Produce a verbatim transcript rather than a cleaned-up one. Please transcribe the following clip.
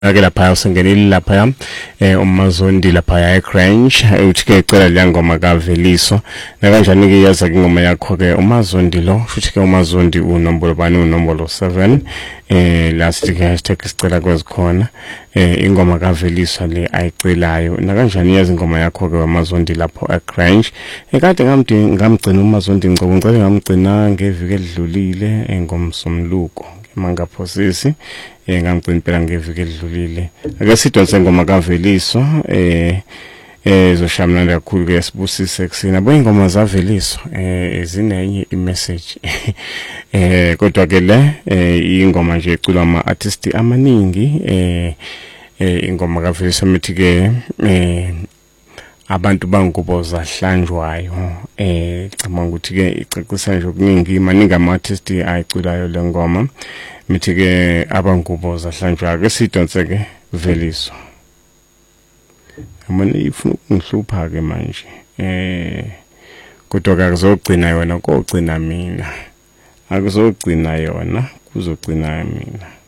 ake lapha usengenile lapha eh uMazondi lapha eCranch uthi ke icela le ngoma kaVeliso na kanjani ke yaza ke ingoma yakho ke uMazondi lo futhi ke uMazondi unombolo bani unombolo seven eh last ke hashtag sicela kwezikhona eh ingoma kaVeliso le ayicelayo na kanjani yazi ingoma yakho ke uMazondi lapho eCranch ekade ngamdi ngamgcina uMazondi ngicela ngicela ngamgcina ngeviki edlulile engomsomluko mangaphosisi eh ngamgcina impela ngeviki edlulile ake sidonse ngoma kaVeliso eh eh zoshamnanda kakhulu ke sibusise kusina bo ingoma zaVeliso eh zinenye imessage eh kodwa ke le eh ingoma nje ecula ama artists amaningi eh eh ingoma kaVeliso mithi ke eh abantu bangubo zahlanjwayo eh cabanga ukuthi ke icacisa nje okuningi maningi ama artists ayiculayo le ngoma mithi ke abangubo zahlanjwayo ke sidonse ke Veliso amane ifuna ukungihlupha ke manje eh kodwa ke akuzogcina yona kogcina mina akuzogcina yona kuzogcina mina.